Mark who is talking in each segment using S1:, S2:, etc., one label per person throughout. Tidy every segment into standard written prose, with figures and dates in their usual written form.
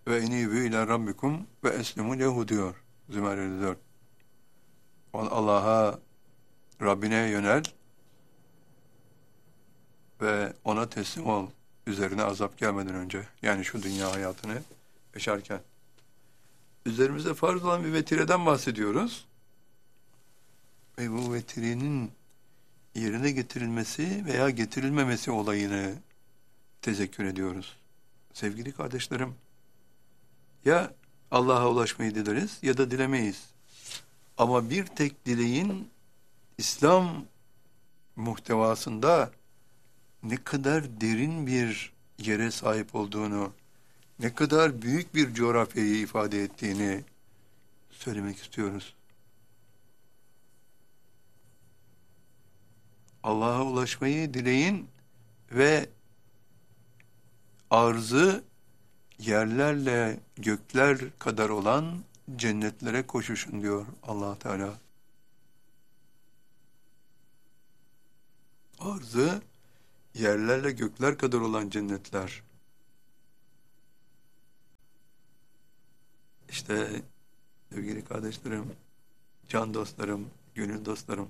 S1: ve inîbû ilâ rabbikum ve eslimû lehu diyor Zümer 54. Allah'a, Rabbine yönel ve ona teslim ol. Üzerine azap gelmeden önce. Yani şu dünya hayatını yaşarken. Üzerimize farz olan bir vetireden bahsediyoruz. Ve bu vetirenin yerine getirilmesi veya getirilmemesi olayını tezekkür ediyoruz. Sevgili kardeşlerim, ya Allah'a ulaşmayı dileriz ya da dilemeyiz. Ama bir tek dileğin İslam muhtevasında ne kadar derin bir yere sahip olduğunu, ne kadar büyük bir coğrafyayı ifade ettiğini söylemek istiyoruz. Allah'a ulaşmayı dileyin ve arzı yerlerle gökler kadar olan cennetlere koşuşun diyor Allah Teala. Arzı yerlerle gökler kadar olan cennetler. İşte sevgili kardeşlerim, can dostlarım, gönül dostlarım,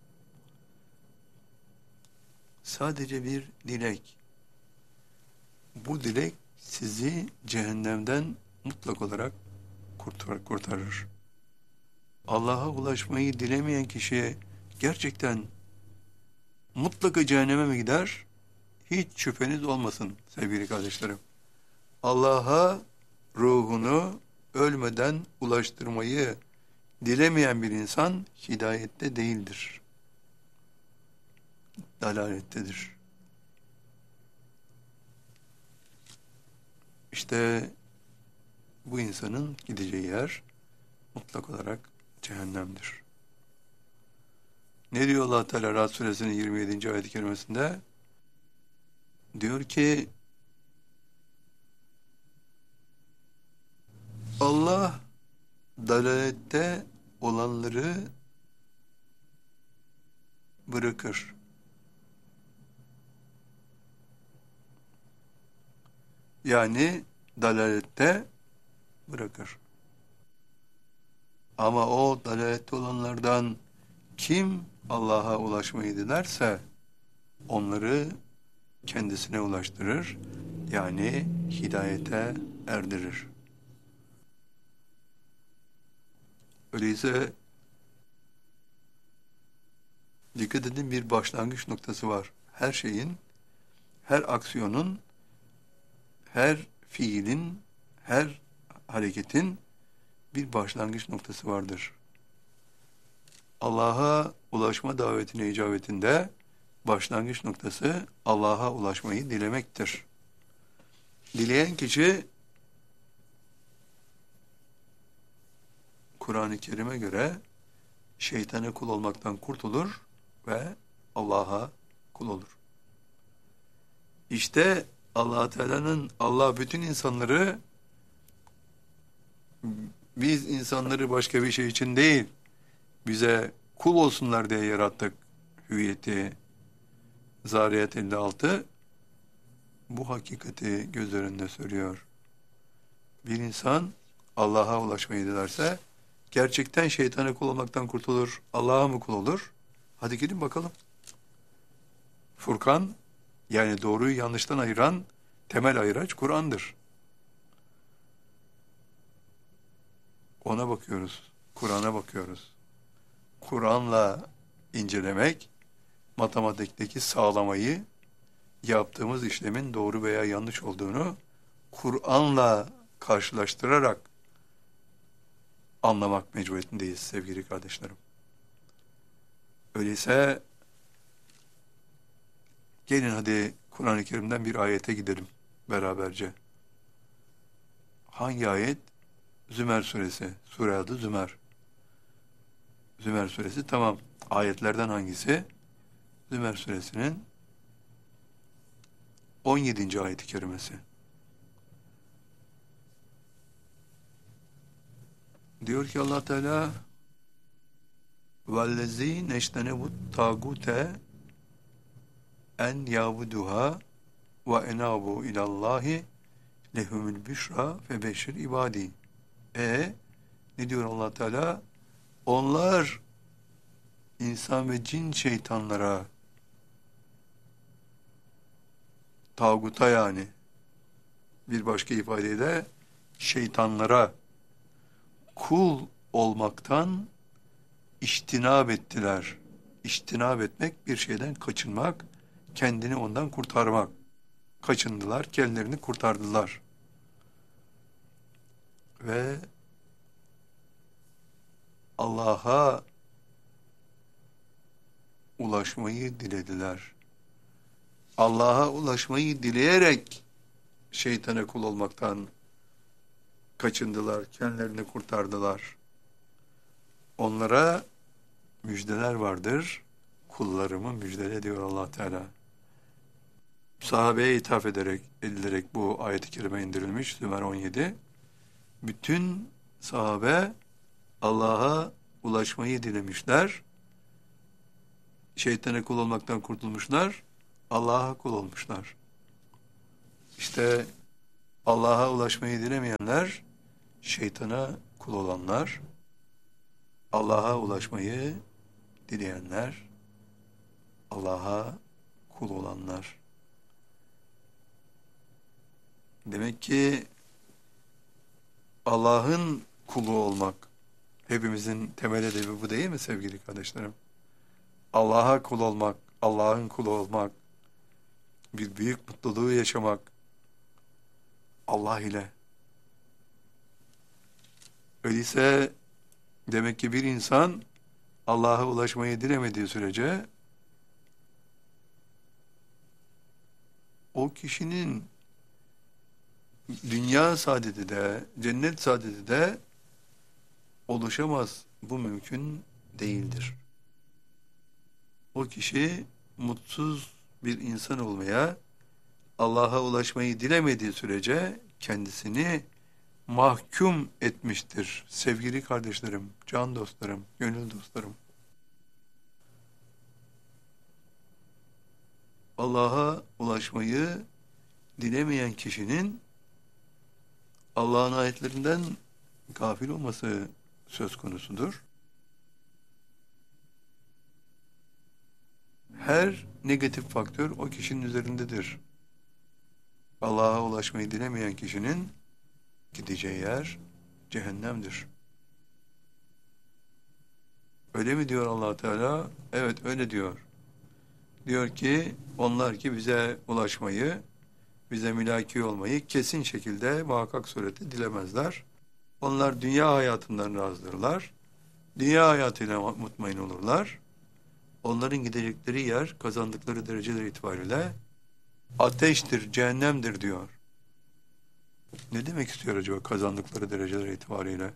S1: sadece bir dilek. Bu dilek sizi cehennemden mutlak olarak kurtarır. Allah'a ulaşmayı dilemeyen kişiye gerçekten mutlaka cehenneme mi gider? Hiç şüpheniz olmasın sevgili kardeşlerim. Allah'a ruhunu ölmeden ulaştırmayı dilemeyen bir insan hidayette değildir. Dalalettedir. İşte bu insanın gideceği yer mutlak olarak cehennemdir. Ne diyor Allah Teala Ra'd suresinin 27. ayet-i kerimesinde? Diyor ki Allah dalalette olanları bırakır. Yani dalalette bırakır. Ama o dalalette olanlardan kim Allah'a ulaşmayı dilerse onları kendisine ulaştırır. Yani hidayete erdirir. Öyleyse dikkat edin, bir başlangıç noktası var. Her şeyin, her aksiyonun, her fiilin, her hareketin bir başlangıç noktası vardır. Allah'a ulaşma davetine icabetinde başlangıç noktası Allah'a ulaşmayı dilemektir. Dileyen kişi Kur'an-ı Kerim'e göre şeytana kul olmaktan kurtulur ve Allah'a kul olur. İşte Allah Teala'nın, Allah bütün insanları, biz insanları başka bir şey için değil, bize kul olsunlar diye yarattık hüviyeti. Zariyat 56 bu hakikati göz önünde söylüyor. Bir insan Allah'a ulaşmayı dilerse gerçekten şeytana kul olmaktan kurtulur, Allah'a mı kul olur? Hadi gelin bakalım. Furkan, yani doğruyu yanlıştan ayıran temel ayıraç Kur'an'dır. Ona bakıyoruz, Kur'an'a bakıyoruz. Kur'an'la incelemek, matematikteki sağlamayı, yaptığımız işlemin doğru veya yanlış olduğunu Kur'an'la karşılaştırarak anlamak mecburiyetindeyiz sevgili kardeşlerim. Öyleyse gelin hadi Kur'an-ı Kerim'den bir ayete gidelim beraberce. Hangi ayet? Zümer suresi. Sure adı Zümer. Zümer suresi, tamam. Ayetlerden hangisi? Zümer suresinin 17. ayet-i kerimesi. Diyor ki Allah Teala وَالَّذ۪ينَ اَجْتَنَبُوا الطَّاغُوتَ en yabuduha ve enabu ilallahi lehumül büşra fe beşir ibadi. Ne diyor Allah Teala? Onlar insan ve cin şeytanlara, tağuta yani, bir başka ifadeyle şeytanlara kul olmaktan iştinab ettiler. İştinab etmek, bir şeyden kaçınmak, kendini ondan kurtarmak. Kaçındılar, kendilerini kurtardılar. Ve Allah'a ulaşmayı dilediler. Allah'a ulaşmayı dileyerek şeytana kul olmaktan kaçındılar, kendilerini kurtardılar. Onlara müjdeler vardır. Kullarımı müjdele diyor Allah Teala. Sahabeye ithaf edilerek bu ayet-i kerime indirilmiş. Zümer 17. Bütün sahabe Allah'a ulaşmayı dilemişler. Şeytana kul olmaktan kurtulmuşlar. Allah'a kul olmuşlar. İşte Allah'a ulaşmayı dilemeyenler, şeytana kul olanlar, Allah'a ulaşmayı dileyenler, Allah'a kul olanlar. Demek ki Allah'ın kulu olmak, hepimizin temel hedefi bu değil mi sevgili kardeşlerim? Allah'a kul olmak, Allah'ın kulu olmak, bir büyük mutluluğu yaşamak, Allah ile. Öyleyse demek ki bir insan Allah'a ulaşmayı dilemediği sürece o kişinin dünya saadeti de, cennet saadeti de ulaşamaz. Bu mümkün değildir. O kişi mutsuz bir insan olmaya, Allah'a ulaşmayı dilemediği sürece kendisini mahkum etmiştir. Sevgili kardeşlerim, can dostlarım, gönül dostlarım. Allah'a ulaşmayı dilemeyen kişinin Allah'ın ayetlerinden gafil olması söz konusudur. Her negatif faktör o kişinin üzerindedir. Allah'a ulaşmayı dilemeyen kişinin gideceği yer cehennemdir. Öyle mi diyor Allah Teala? Evet, öyle diyor. Diyor ki onlar ki bize ulaşmayı, bize mülaki olmayı kesin şekilde muhakkak surette dilemezler. Onlar dünya hayatından razdırlar. Dünya hayatıyla mutmain olurlar. Onların gidecekleri yer, kazandıkları dereceler itibariyle ateştir, cehennemdir diyor. Ne demek istiyor acaba kazandıkları dereceler itibariyle?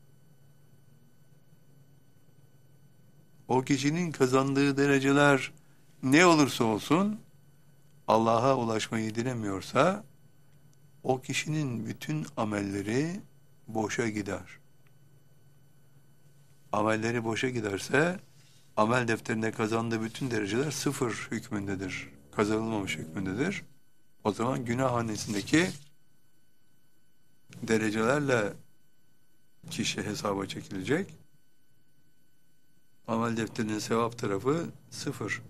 S1: O kişinin kazandığı dereceler ne olursa olsun, Allah'a ulaşmayı dilemiyorsa, o kişinin bütün amelleri boşa gider. Amelleri boşa giderse, amel defterinde kazandığı bütün dereceler sıfır hükmündedir. Kazanılmamış hükmündedir. O zaman günah hanesindeki derecelerle kişi hesaba çekilecek. Amel defterinin sevap tarafı sıfır.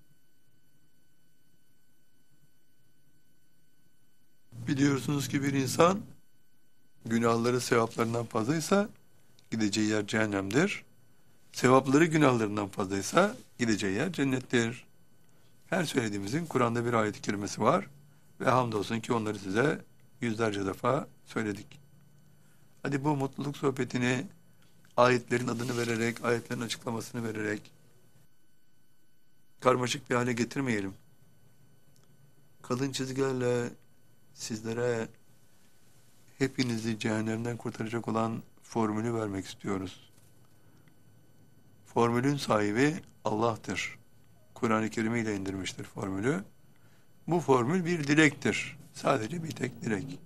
S1: Biliyorsunuz ki bir insan günahları sevaplarından fazlaysa gideceği yer cehennemdir. Sevapları günahlarından fazlaysa gideceği yer cennettir. Her söylediğimizin Kur'an'da bir ayet-i kerimesi var ve hamdolsun ki onları size yüzlerce defa söyledik. Hadi bu mutluluk sohbetini ayetlerin adını vererek, ayetlerin açıklamasını vererek karmaşık bir hale getirmeyelim. Kalın çizgilerle sizlere hepinizi cehennemden kurtaracak olan formülü vermek istiyoruz. Formülün sahibi Allah'tır. Kur'an-ı Kerim ile indirmiştir formülü. Bu formül bir dilektir. Sadece bir tek dilek.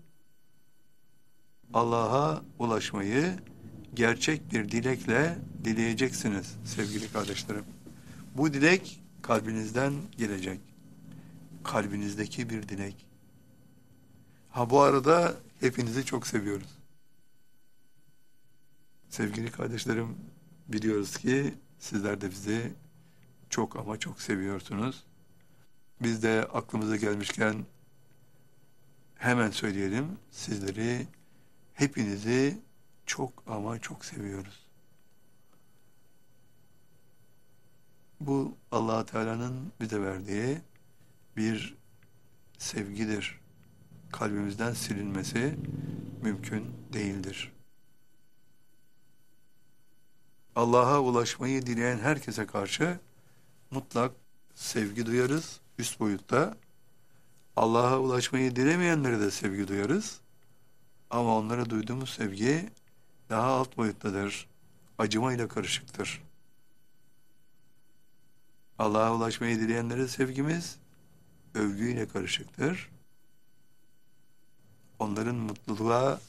S1: Allah'a ulaşmayı gerçek bir dilekle dileyeceksiniz sevgili kardeşlerim. Bu dilek kalbinizden gelecek. Kalbinizdeki bir dilek. Ha, bu arada hepinizi çok seviyoruz. Sevgili kardeşlerim, biliyoruz ki sizler de bizi çok ama çok seviyorsunuz. Biz de aklımıza gelmişken hemen söyleyelim. Sizleri, hepinizi çok ama çok seviyoruz. Bu Allah Teala'nın bize verdiği bir sevgidir. Kalbimizden silinmesi mümkün değildir. Allah'a ulaşmayı dileyen herkese karşı mutlak sevgi duyarız üst boyutta. Allah'a ulaşmayı dilemeyenlere de sevgi duyarız. Ama onlara duyduğumuz sevgi daha alt boyuttadır. Acımayla karışıktır. Allah'a ulaşmayı dileyenlere sevgimiz övgüyle karışıktır. Onların mutluluğa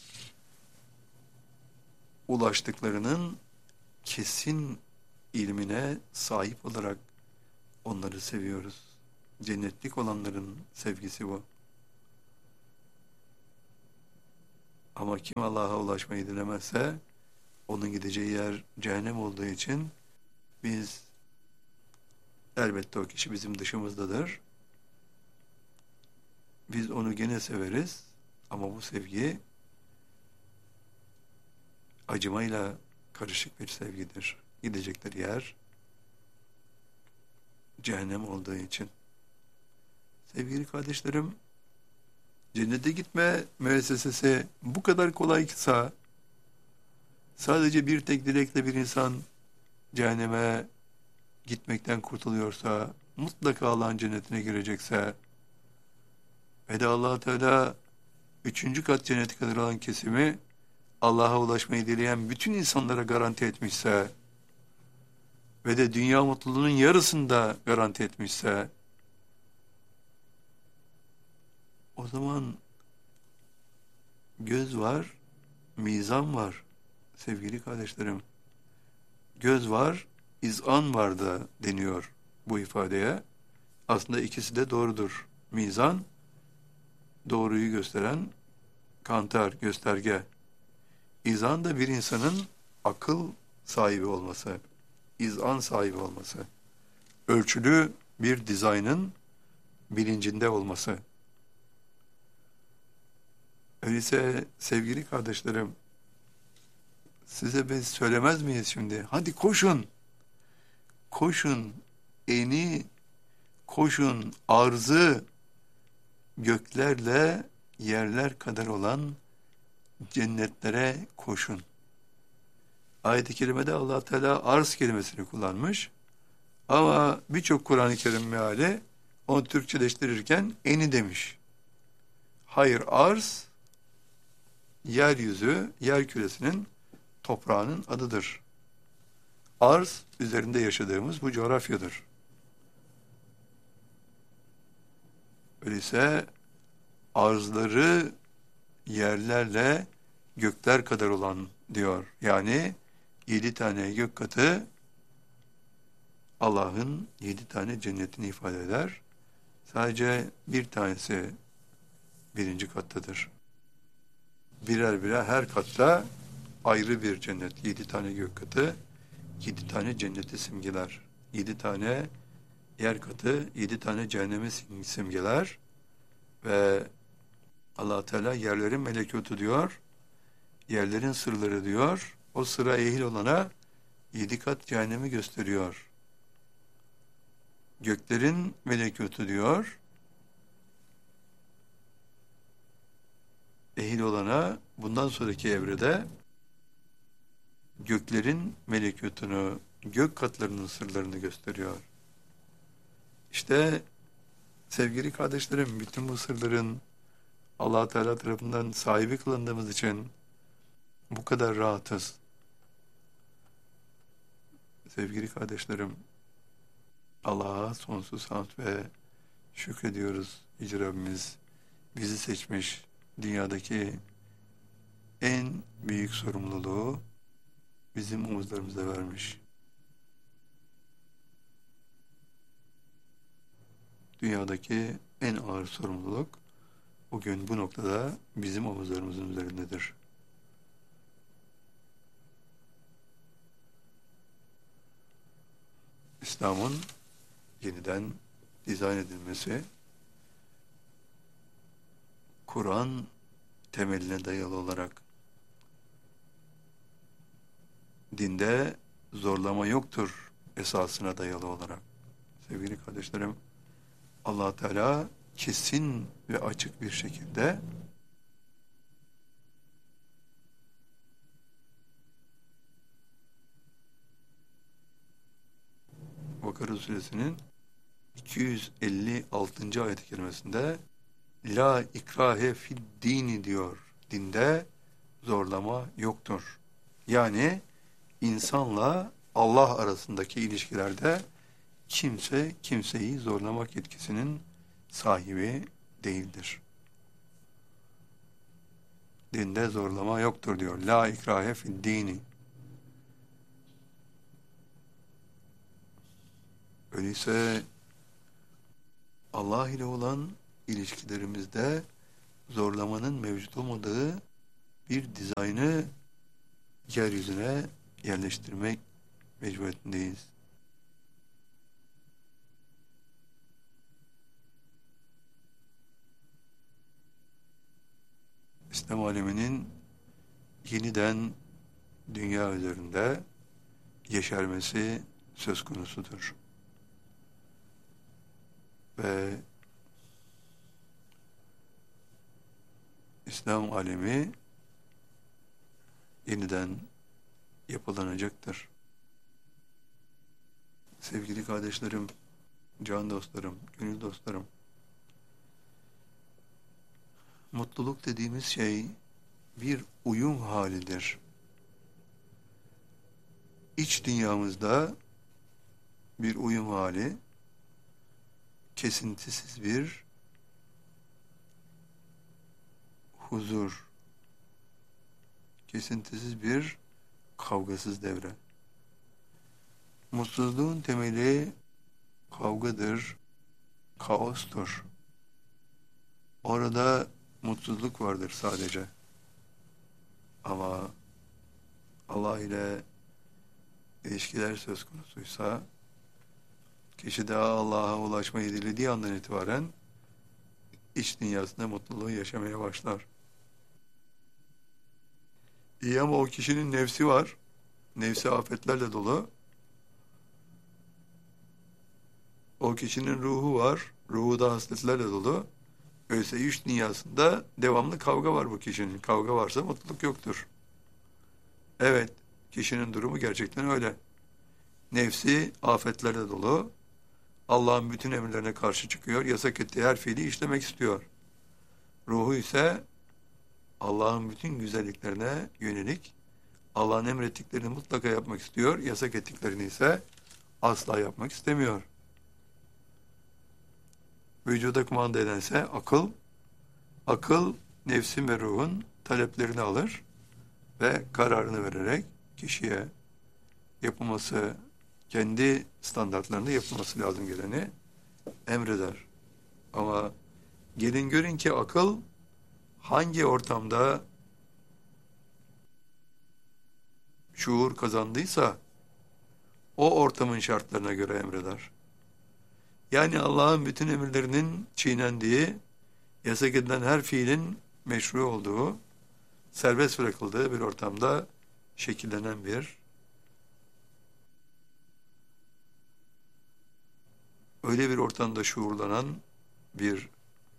S1: ulaştıklarının kesin ilmine sahip olarak onları seviyoruz. Cennetlik olanların sevgisi bu. Ama kim Allah'a ulaşmayı dilemezse onun gideceği yer cehennem olduğu için biz, elbette o kişi bizim dışımızdadır. Biz onu gene severiz ama bu sevgi acımayla karışık bir sevgidir. Gidecekleri yer cehennem olduğu için. Sevgili kardeşlerim, cennete gitme müessesesi bu kadar kolaysa, sadece bir tek dilekle bir insan cehenneme gitmekten kurtuluyorsa, mutlaka Allah'ın cennetine girecekse ve de Allah Teala 3. kat cenneti kadar olan kesimi Allah'a ulaşmayı dileyen bütün insanlara garanti etmişse ve de dünya mutluluğunun yarısını da garanti etmişse, o zaman göz var, mizan var sevgili kardeşlerim. Göz var, izan var da deniyor bu ifadeye. Aslında ikisi de doğrudur. Mizan, doğruyu gösteren kantar, gösterge. İzan da bir insanın akıl sahibi olması, izan sahibi olması. Ölçülü bir dizaynın bilincinde olması. Öyleyse sevgili kardeşlerim, size biz söylemez miyiz şimdi? Hadi koşun, koşun, eni, koşun, arzı, göklerle yerler kadar olan cennetlere koşun. Ayet-i kerimede Allah Teala arz kelimesini kullanmış. Ama birçok Kur'an-ı Kerim meali onu Türkçeleştirirken eni demiş. Hayır, arz, yeryüzü, yer küresinin, toprağının adıdır. Arz, üzerinde yaşadığımız bu coğrafyadır. Öyleyse arzları yerlerle gökler kadar olan diyor. Yani 7 tane gök katı Allah'ın 7 tane cennetini ifade eder. Sadece bir tanesi 1. kattadır. Birer birer her katta ayrı bir cennet. 7 tane gök katı, 7 tane cenneti simgeler. 7 tane yer katı, 7 tane cehennemi simgeler. Ve Allah Teala yerlerin melekutu diyor. Yerlerin sırları diyor. O sıra ehil olana 7 kat cehennemi gösteriyor. Göklerin melekutu diyor. Ehil olana bundan sonraki evrede göklerin melekutunu, gök katlarının sırlarını gösteriyor. İşte sevgili kardeşlerim, bütün bu sırların Allah Teala tarafından sahibi kılındığımız için bu kadar rahatız. Sevgili kardeşlerim, Allah'a sonsuz hamd ve şükrediyoruz. Yüce Rabbimiz bizi seçmiş, dünyadaki en büyük sorumluluğu bizim omuzlarımıza vermiş. Dünyadaki en ağır sorumluluk bugün bu noktada bizim omuzlarımızın üzerindedir. İslam'ın yeniden dizayn edilmesi, Kur'an temeline dayalı olarak dinde zorlama yoktur esasına dayalı olarak. Sevgili kardeşlerim, Allah Teala kesin ve açık bir şekilde Bakara Suresinin 256. ayet-i kerimesinde La ikrahe fid dini diyor. Dinde zorlama yoktur. Yani insanla Allah arasındaki ilişkilerde kimse kimseyi zorlamak yetkisinin sahibi değildir. Dinde zorlama yoktur diyor. La ikrahe fid dini. Öyleyse Allah ile olan ilişkilerimizde zorlamanın mevcut olmadığı bir dizaynı yeryüzüne yerleştirmek mecburiyetindeyiz. İslam aleminin yeniden dünya üzerinde yeşermesi söz konusudur. Ve İslam alemi yeniden yapılanacaktır. Sevgili kardeşlerim, can dostlarım, gönül dostlarım, mutluluk dediğimiz şey bir uyum halidir. İç dünyamızda bir uyum hali, kesintisiz bir huzur, kesintisiz bir kavgasız devre. Mutsuzluğun temeli kavgadır, kaostur. Orada mutsuzluk vardır sadece. Ama Allah ile ilişkiler söz konusuysa, kişi daha Allah'a ulaşmayı dilediği andan itibaren iç dünyasında mutluluğu yaşamaya başlar. İyi ama o kişinin nefsi var. Nefsi afetlerle dolu. O kişinin ruhu var. Ruhu da hasletlerle dolu. Öyleyse iç dünyasında devamlı kavga var bu kişinin. Kavga varsa mutluluk yoktur. Evet, kişinin durumu gerçekten öyle. Nefsi afetlerle dolu. Allah'ın bütün emirlerine karşı çıkıyor. Yasak ettiği her fiili işlemek istiyor. Ruhu ise Allah'ın bütün güzelliklerine yönelik, Allah'ın emrettiklerini mutlaka yapmak istiyor. Yasak ettiklerini ise asla yapmak istemiyor. Vücuda kumanda edense akıl. Akıl, nefsin ve ruhun taleplerini alır ve kararını vererek kişiye yapılması, kendi standartlarında yapılması lazım geleni emreder. Ama gelin görün ki akıl hangi ortamda şuur kazandıysa o ortamın şartlarına göre emreder. Yani Allah'ın bütün emirlerinin çiğnendiği, yasak edilen her fiilin meşru olduğu, serbest bırakıldığı bir ortamda şekillenen öyle bir ortamda şuurlanan bir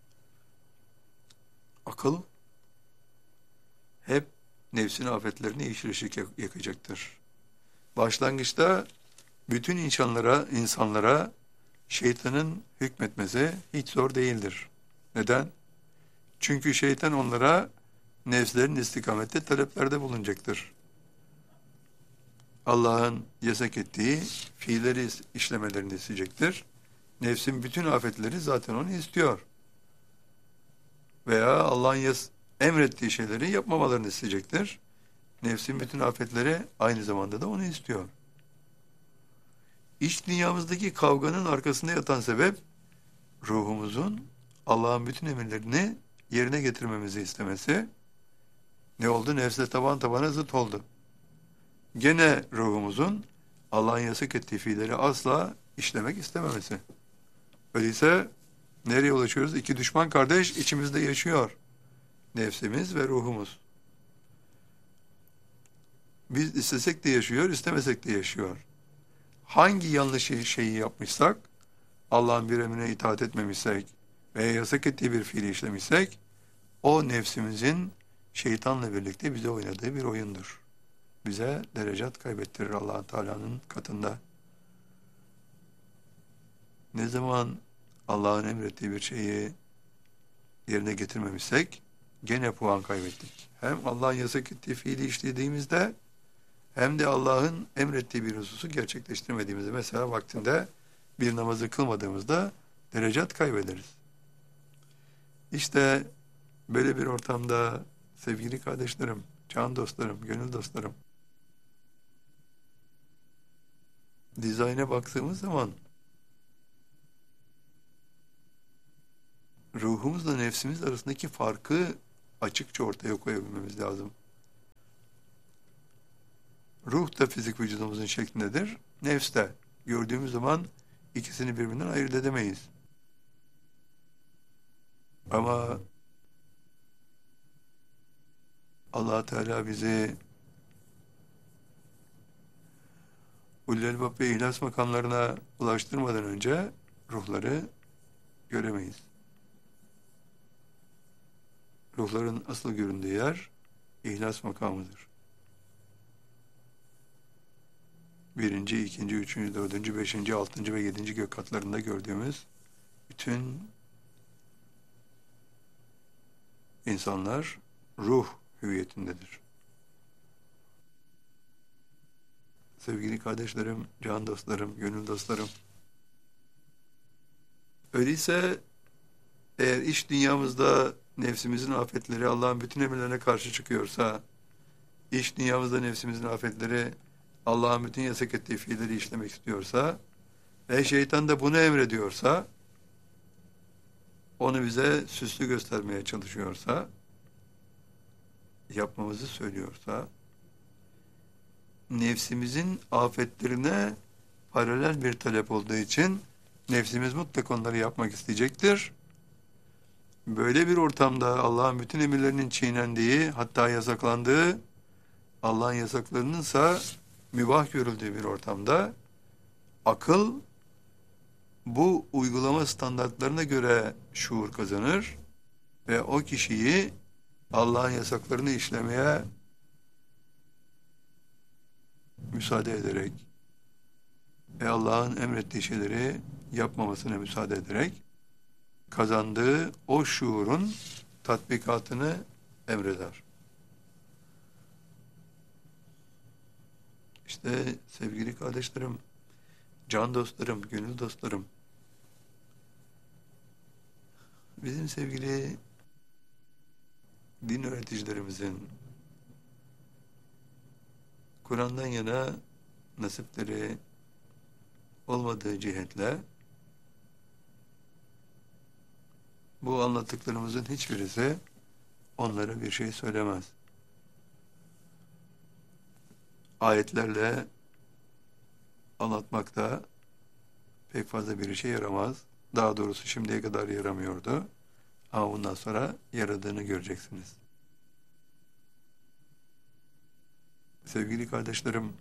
S1: akıl hep nefsin afetlerini yeşil ışık yakacaktır. Başlangıçta bütün insanlara şeytanın hükmetmesi hiç zor değildir. Neden? Çünkü şeytan onlara nefslerin istikamette taleplerde bulunacaktır. Allah'ın yasak ettiği fiilleri işlemelerini isteyecektir. Nefsin bütün afetleri zaten onu istiyor. Veya Allah'ın emrettiği şeyleri yapmamalarını isteyecektir. Nefsin bütün afetleri aynı zamanda da onu istiyor. İç dünyamızdaki kavganın arkasında yatan sebep ruhumuzun Allah'ın bütün emirlerini yerine getirmemizi istemesi ne oldu? Nefsle taban tabana zıt oldu. Gene ruhumuzun Allah'ın yasak ettiği fiilleri asla işlemek istememesi. Öyleyse nereye ulaşıyoruz? İki düşman kardeş içimizde yaşıyor. Nefsimiz ve ruhumuz. Biz istesek de yaşıyor, istemesek de yaşıyor. Hangi yanlış şeyi yapmışsak, Allah'ın bir emrine itaat etmemişsek veya yasak ettiği bir fiili işlemişsek, o nefsimizin şeytanla birlikte bize oynadığı bir oyundur. Bize derecat kaybettirir Allah Teala'nın katında. Ne zaman Allah'ın emrettiği bir şeyi yerine getirmemişsek, gene puan kaybettik. Hem Allah'ın yasak ettiği fiili işlediğimizde, hem de Allah'ın emrettiği bir hususu gerçekleştirmediğimizde, mesela vaktinde bir namazı kılmadığımızda derecat kaybederiz. İşte böyle bir ortamda sevgili kardeşlerim, can dostlarım, gönül dostlarım, dizayna baktığımız zaman ruhumuzla nefsimiz arasındaki farkı açıkça ortaya koyabilmemiz lazım. Ruh da fizik vücudumuzun şeklindedir. Nefs de. Gördüğümüz zaman ikisini birbirinden ayırt edemeyiz. Ama Allah Teala bizi Ulul Elbab ve İhlas makamlarına ulaştırmadan önce ruhları göremeyiz. Ruhların asıl göründüğü yer İhlas makamıdır. Birinci, ikinci, üçüncü, dördüncü, beşinci, altıncı ve yedinci gök katlarında gördüğümüz bütün insanlar ruh hüviyetindedir. Sevgili kardeşlerim, can dostlarım, gönül dostlarım, öyleyse eğer iç dünyamızda nefsimizin afetleri Allah'ın bütün emirlerine karşı çıkıyorsa, iç dünyamızda nefsimizin afetleri Allah'ın bütün yasak ettiği fiilleri işlemek istiyorsa ve şeytan da bunu emrediyorsa, onu bize süslü göstermeye çalışıyorsa, yapmamızı söylüyorsa, nefsimizin afetlerine paralel bir talep olduğu için nefsimiz mutlaka onları yapmak isteyecektir. Böyle bir ortamda Allah'ın bütün emirlerinin çiğnendiği, hatta yasaklandığı, Allah'ın yasaklarınınsa mübah görüldüğü bir ortamda akıl bu uygulama standartlarına göre şuur kazanır ve o kişiyi Allah'ın yasaklarını işlemeye müsaade ederek ve Allah'ın emrettiği şeyleri yapmamasına müsaade ederek kazandığı o şuurun tatbikatını emreder. İşte sevgili kardeşlerim, can dostlarım, gönül dostlarım, bizim sevgili din öğreticilerimizin Kur'an'dan yana nasipleri olmadığı cihetle bu anlattıklarımızın hiçbirisi onlara bir şey söylemez. Ayetlerle anlatmakta pek fazla bir işe yaramaz. Daha doğrusu şimdiye kadar yaramıyordu. Ama bundan sonra yaradığını göreceksiniz. Sevgili kardeşlerim,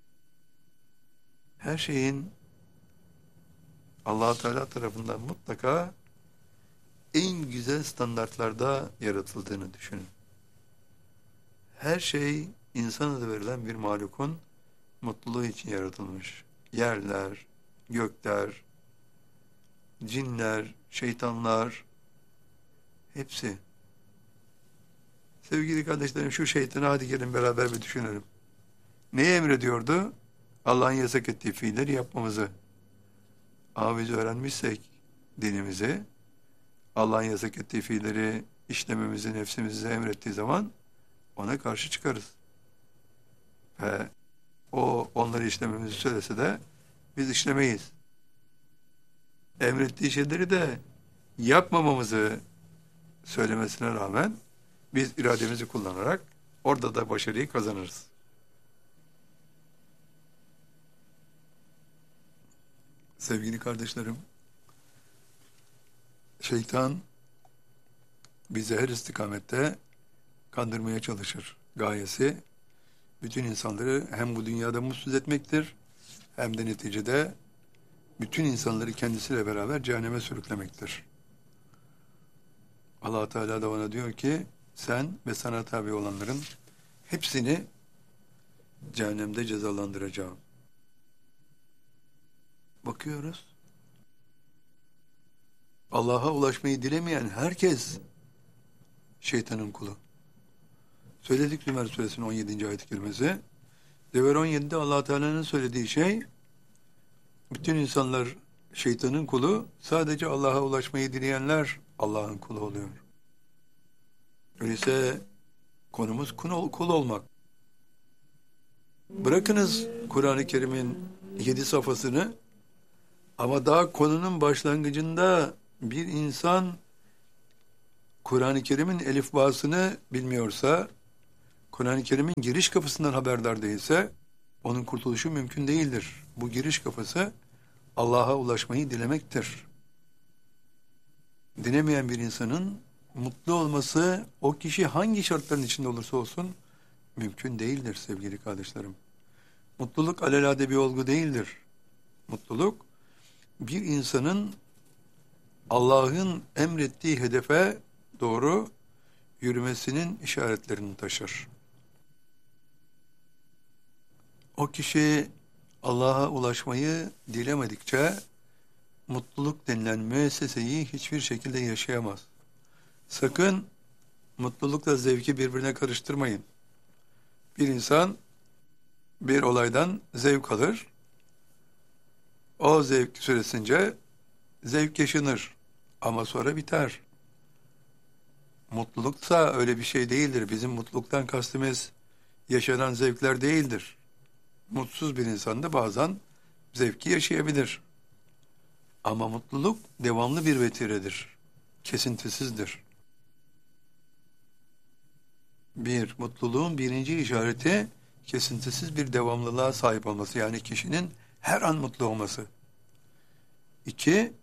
S1: her şeyin Allah Teala tarafından mutlaka en güzel standartlarda yaratıldığını düşünün. Her şey insan adı verilen bir mahlukun mutluluğu için yaratılmış. Yerler, gökler, cinler, şeytanlar, hepsi. Sevgili kardeşlerim, şu şeytanı hadi gelin beraber bir düşünelim. Neyi emrediyordu? Allah'ın yasak ettiği fiilleri yapmamızı. Ama biz öğrenmişsek dinimizi, Allah'ın yasak ettiği fiilleri işlememizi nefsimize emrettiği zaman ona karşı çıkarız. Ve o onları işlememizi söylese de biz işlemeyiz. Emrettiği şeyleri de yapmamamızı söylemesine rağmen biz irademizi kullanarak orada da başarıyı kazanırız. Sevgili kardeşlerim, şeytan bizi her istikamette kandırmaya çalışır. Gayesi bütün insanları hem bu dünyada mutsuz etmektir, hem de neticede bütün insanları kendisiyle beraber cehenneme sürüklemektir. Allah Teala da ona diyor ki, sen ve sana tabi olanların hepsini cehennemde cezalandıracağım. Bakıyoruz. Allah'a ulaşmayı dilemeyen herkes şeytanın kulu. Söyledik Zümer Suresinin 17. ayet-i kerimesi. Zümer 17'de Allah Teala'nın söylediği şey, bütün insanlar şeytanın kulu, sadece Allah'a ulaşmayı dileyenler Allah'ın kulu oluyor. Öyleyse konumuz kul olmak. Bırakınız Kur'an-ı Kerim'in 7 safhasını, ama daha konunun başlangıcında bir insan Kur'an-ı Kerim'in elifbasını bilmiyorsa, Kur'an-ı Kerim'in giriş kapısından haberdar değilse, onun kurtuluşu mümkün değildir. Bu giriş kapısı Allah'a ulaşmayı dilemektir. Dilemeyen bir insanın mutlu olması, o kişi hangi şartların içinde olursa olsun mümkün değildir sevgili kardeşlerim. Mutluluk alelade bir olgu değildir. Mutluluk, bir insanın Allah'ın emrettiği hedefe doğru yürümesinin işaretlerini taşır. O kişi Allah'a ulaşmayı dilemedikçe mutluluk denilen müesseseyi hiçbir şekilde yaşayamaz. Sakın mutlulukla zevki birbirine karıştırmayın. Bir insan bir olaydan zevk alır. O zevk süresince zevk yaşanır ama sonra biter. Mutluluksa öyle bir şey değildir. Bizim mutluluktan kastımız yaşanan zevkler değildir. Mutsuz bir insan da bazen zevki yaşayabilir. Ama mutluluk devamlı bir vetiredir. Kesintisizdir. Mutluluğun birinci işareti kesintisiz bir devamlılığa sahip olması. Yani kişinin her an mutlu olması. 2,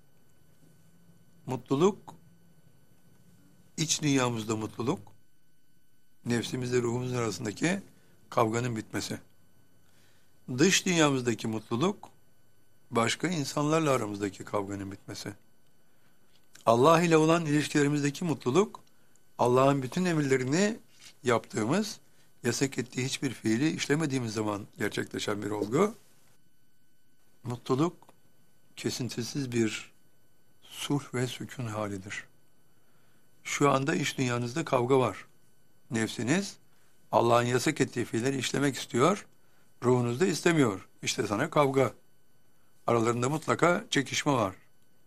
S1: mutluluk, iç dünyamızda mutluluk, nefsimizle ruhumuz arasındaki kavganın bitmesi. Dış dünyamızdaki mutluluk, başka insanlarla aramızdaki kavganın bitmesi. Allah ile olan ilişkilerimizdeki mutluluk, Allah'ın bütün emirlerini yaptığımız, yasak ettiği hiçbir fiili işlemediğimiz zaman gerçekleşen bir olgu. Mutluluk, kesintisiz bir sulh ve sükun halidir. Şu anda iç dünyanızda kavga var. Nefsiniz, Allah'ın yasak ettiği fiilleri işlemek istiyor, ruhunuz da istemiyor. İşte sana kavga. Aralarında mutlaka çekişme var.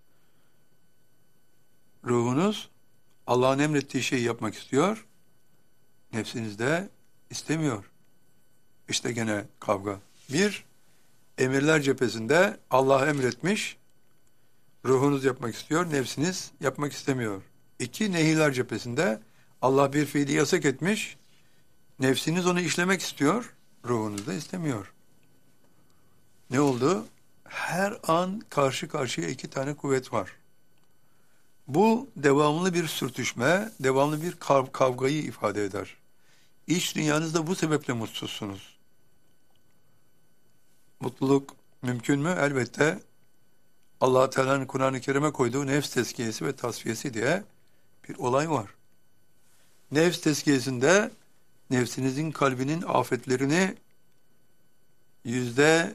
S1: Ruhunuz Allah'ın emrettiği şeyi yapmak istiyor, nefsiniz de istemiyor. İşte gene kavga. Emirler cephesinde Allah emretmiş, ruhunuz yapmak istiyor, nefsiniz yapmak istemiyor. 2, nehirler cephesinde Allah bir fiili yasak etmiş, nefsiniz onu işlemek istiyor, ruhunuz da istemiyor. Ne oldu? Her an karşı karşıya 2 tane kuvvet var. Bu devamlı bir sürtüşme, devamlı bir kavgayı ifade eder. İç dünyanızda bu sebeple mutsuzsunuz. Mutluluk mümkün mü? Elbette. Allah Teala'nın Kur'an-ı Kerim'e koyduğu nefs tezkiyesi ve tasfiyesi diye bir olay var. Nefs tezkiyesinde nefsinizin kalbinin afetlerini %100'den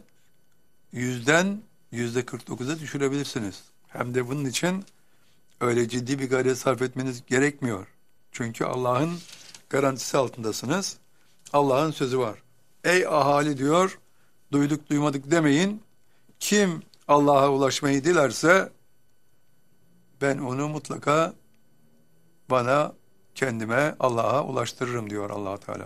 S1: %49'a düşürebilirsiniz. Hem de bunun için öyle ciddi bir gayret sarf etmeniz gerekmiyor. Çünkü Allah'ın garantisi altındasınız. Allah'ın sözü var. Ey ahali diyor, duyduk duymadık demeyin. Kim Allah'a ulaşmayı dilerse ben onu mutlaka kendime Allah'a ulaştırırım diyor Allah Teala.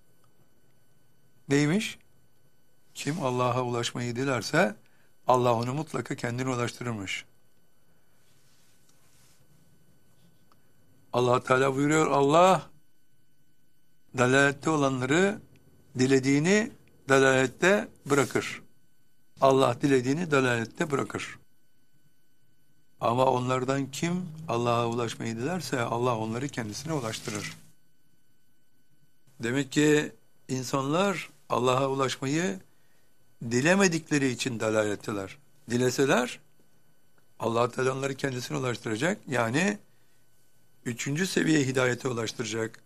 S1: Neymiş? Kim Allah'a ulaşmayı dilerse Allah onu mutlaka kendine ulaştırırmış. Allah Teala buyuruyor, Allah dalalette olanları dilediğini dalalette bırakır. Allah dilediğini dalalette bırakır. Ama onlardan kim Allah'a ulaşmayı dilerse Allah onları kendisine ulaştırır. Demek ki insanlar Allah'a ulaşmayı dilemedikleri için dalaletteler. Dileseler Allah Teala onları kendisine ulaştıracak. Yani 3. seviye hidayete ulaştıracak.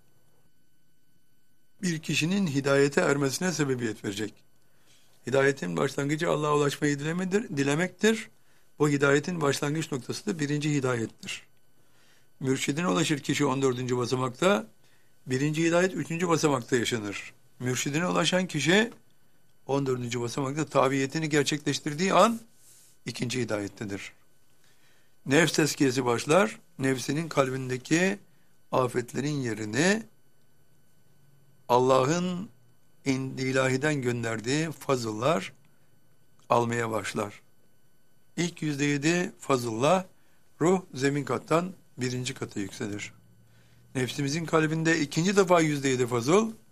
S1: Bir kişinin hidayete ermesine sebebiyet verecek. Hidayetin başlangıcı Allah'a ulaşmayı dilemektir. O hidayetin başlangıç noktası da 1. hidayettir. Mürşidine ulaşır kişi 14. basamakta, 1. hidayet 3. basamakta yaşanır. Mürşidine ulaşan kişi 14. basamakta tabiyetini gerçekleştirdiği an 2. hidayettedir. Nefs tezkiyesi başlar, nefsinin kalbindeki afetlerin yerini Allah'ın ilahiden gönderdiği fazıllar almaya başlar. İlk %7 fazıllah, ruh zemin kattan 1. kata yükselir. Nefsimizin kalbinde 2. defa %7 fazıl,